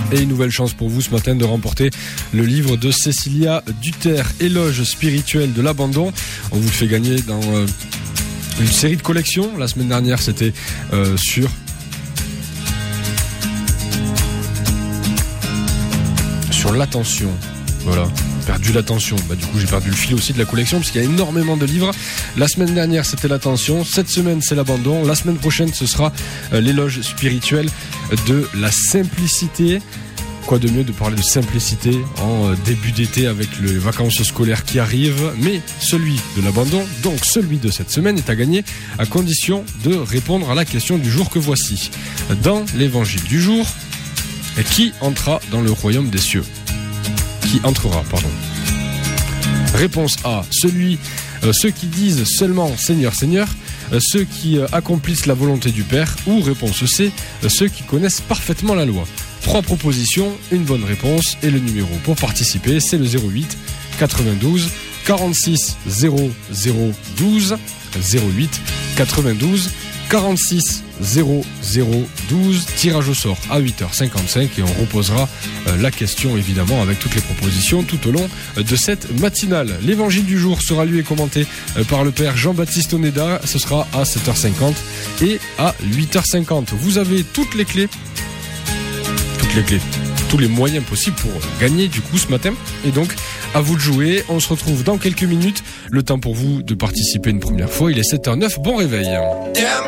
Et une nouvelle chance pour vous ce matin de remporter le livre de Cécilia Duterre, Éloge spirituel de l'abandon. On vous le fait gagner dans une série de collections. La semaine dernière, c'était sur l'attention. Voilà, perdu l'attention. Du coup, j'ai perdu le fil aussi de la collection parce qu'il y a énormément de livres. La semaine dernière, c'était l'attention. Cette semaine, c'est l'abandon. La semaine prochaine, ce sera l'éloge spirituel de la simplicité. Quoi de mieux de parler de simplicité en début d'été avec les vacances scolaires qui arrivent. Mais celui de l'abandon, donc celui de cette semaine, est à gagner à condition de répondre à la question du jour que voici. Dans l'évangile du jour, qui entra dans le royaume des cieux ? Qui entrera, pardon. Réponse A, ceux qui disent seulement Seigneur, Seigneur, ceux qui accomplissent la volonté du Père, ou réponse C, ceux qui connaissent parfaitement la loi. 3 propositions, une bonne réponse, et le numéro pour participer, c'est le 08 92 46 00 12, 08 92 46 00 12, tirage au sort à 8h55 et on reposera la question évidemment avec toutes les propositions tout au long de cette matinale. L'évangile du jour sera lu et commenté par le père Jean-Baptiste Oneda, ce sera à 7h50 et à 8h50. Vous avez toutes les clés, tous les moyens possibles pour gagner du coup ce matin. Et donc, à vous de jouer. On se retrouve dans quelques minutes. Le temps pour vous de participer une première fois. Il est 7h09. Bon réveil.